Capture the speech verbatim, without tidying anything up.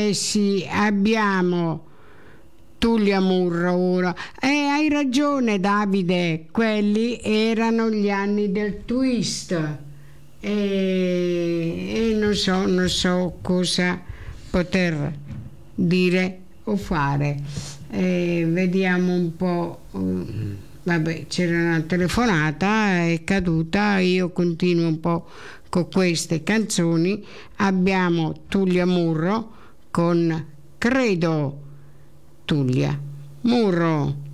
Eh sì, abbiamo Tullia Murro ora. E eh, hai ragione Davide, quelli erano gli anni del twist. E, e non so, non so cosa poter dire o fare. E vediamo un po'. Vabbè, c'era una telefonata, è caduta, io continuo un po' con queste canzoni. Abbiamo Tullia Murro con Credo. Tullia Murro.